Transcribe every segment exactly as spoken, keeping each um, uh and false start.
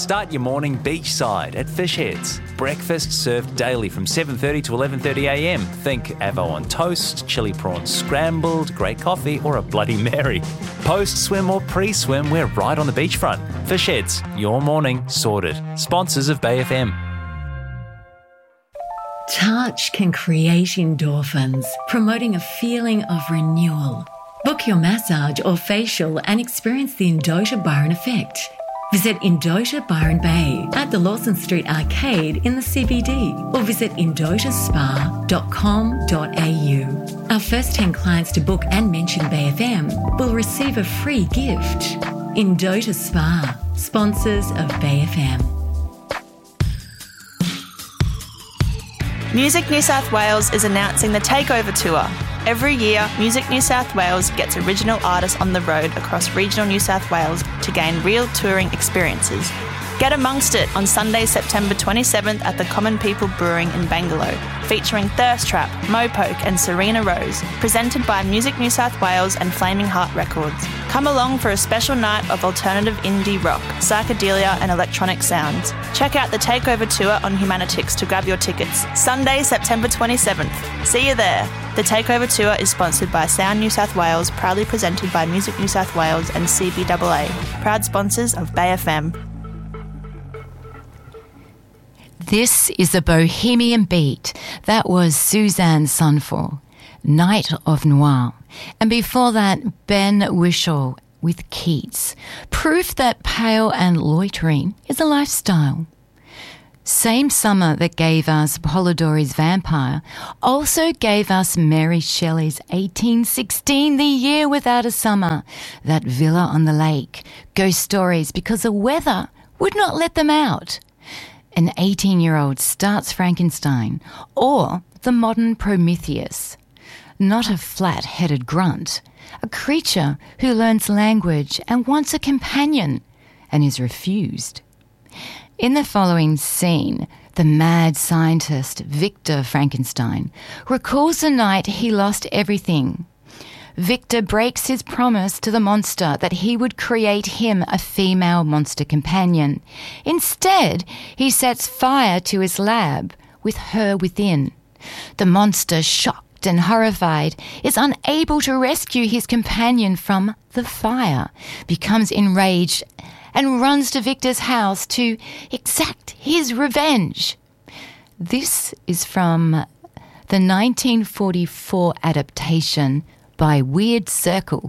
Start your morning beachside at Fish Heads. Breakfast served daily from seven thirty to eleven thirty a m. Think avo on toast, chili prawns scrambled, great coffee or a Bloody Mary. Post-swim or pre-swim, we're right on the beachfront. Fish Heads, your morning sorted. Sponsors of Bay F M. Touch can create endorphins, promoting a feeling of renewal. Book your massage or facial and experience the Endota Byron effect. Visit Endota Byron Bay at the Lawson Street Arcade in the C B D or visit endota spa dot com dot a u. Our first ten clients to book and mention Bay F M will receive a free gift. Endota Spa, sponsors of Bay F M. Music New South Wales is announcing the Takeover Tour. Every year, Music New South Wales gets original artists on the road across regional New South Wales to gain real touring experiences. Get amongst it on Sunday, September twenty-seventh at the Common People Brewing in Bangalow, featuring Thirst Trap, Mopoke and Serena Rose, presented by Music New South Wales and Flaming Heart Records. Come along for a special night of alternative indie rock, psychedelia and electronic sounds. Check out the Takeover Tour on Humanitix to grab your tickets. Sunday, September twenty-seventh. See you there. The Takeover Tour is sponsored by Sound New South Wales, proudly presented by Music New South Wales and C B A A, proud sponsors of Bay F M. This is the Bohemian Beat. That was Suzanne Sunfall, Night of Noir. And before that, Ben Whishaw with Keats. Proof that pale and loitering is a lifestyle. Same summer that gave us Polidori's Vampire also gave us Mary Shelley's eighteen sixteen, The Year Without a Summer, that villa on the lake, ghost stories because the weather would not let them out. An eighteen-year-old starts Frankenstein, or the modern Prometheus. Not a flat-headed grunt, a creature who learns language and wants a companion and is refused. In the following scene, the mad scientist Victor Frankenstein recalls the night he lost everything. Victor breaks his promise to the monster that he would create him a female monster companion. Instead, he sets fire to his lab with her within. The monster, shocked and horrified, is unable to rescue his companion from the fire, becomes enraged and runs to Victor's house to exact his revenge. This is from the nineteen forty-four adaptation by Weird Circle.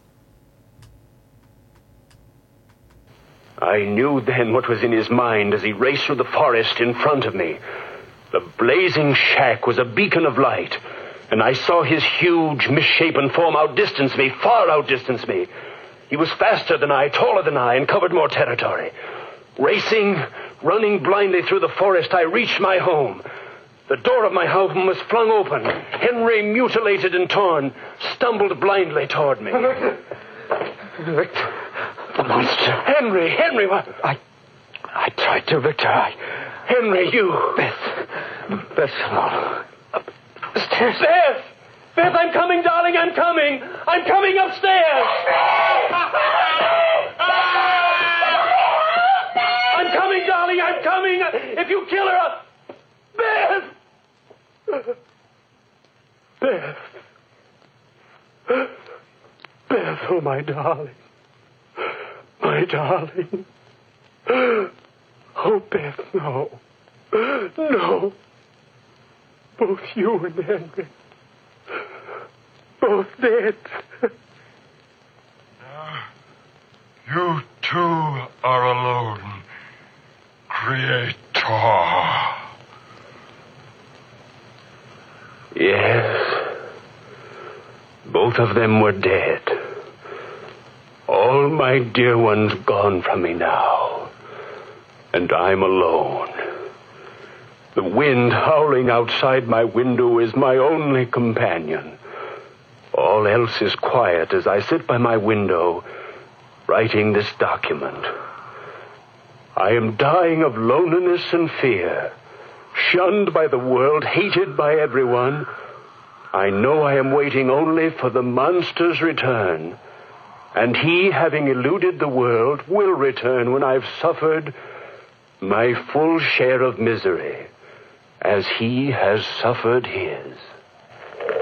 I knew then what was in his mind as he raced through the forest in front of me. The blazing shack was a beacon of light, and I saw his huge, misshapen form outdistance me, far outdistance me. He was faster than I, taller than I, and covered more territory. Racing, running blindly through the forest, I reached my home. The door of my home was flung open. Henry, mutilated and torn, stumbled blindly toward me. Victor! Victor! The monster. Henry! Henry, what? I... I tried to, Victor. I... Henry, you... Beth. Beth, no. Upstairs. Beth! Beth, I'm coming, darling, I'm coming! I'm coming upstairs! I'm coming, darling, I'm coming! If you kill her, I'll... Beth! Beth. Beth, oh, my darling. My darling. Oh, Beth, no. No. Both you and Henry. Both dead. You two are alone, Creator. Yes. Both of them were dead. All my dear ones gone from me now. And I'm alone. The wind howling outside my window is my only companion. All else is quiet as I sit by my window, writing this document. I am dying of loneliness and fear. Shunned by the world, hated by everyone, I know I am waiting only for the monster's return. And he, having eluded the world, will return when I've suffered my full share of misery, as he has suffered his.